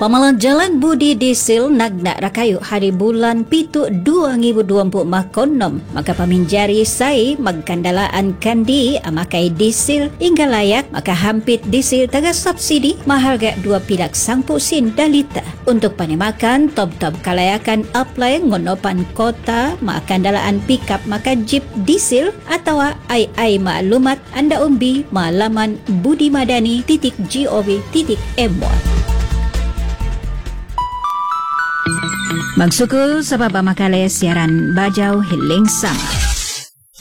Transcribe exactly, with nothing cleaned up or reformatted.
Pamalang Jalan Budi Diesel Nagnak Rakayu hari bulan pitu dua ribu dua puluh makonom maka paminjari sai magkandalaan kandi amakai diesel hingga layak maka hampit diesel taga subsidi maharga dua pilak sangpu sin dalita untuk panimakan top-top kalayakan apply ngonopan kota makandalaan pickup maka jeep diesel atau ai ai maklumat anda umbi malaman budimadani titik gov titik my. Magsukul sa babamakalay siaran Bajau Hiling Sama.